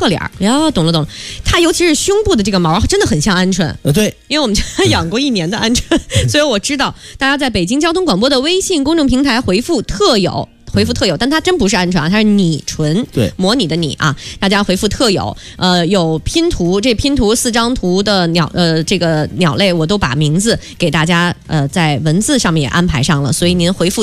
侧脸呀，懂了。它尤其是胸部的这个毛真的很像鹌鹑。 对， 因为我们家养过1年的鹌鹑，所以我知道大家在北京交通广播的微信公众平台回复特有，但它真不是鹌鹑啊，它是拟纯， 对， 模拟的拟啊。大家回复特有，有拼图，这拼图4张图的这个鸟类我都把名字给大家在文字上面也安排上了，所以您回复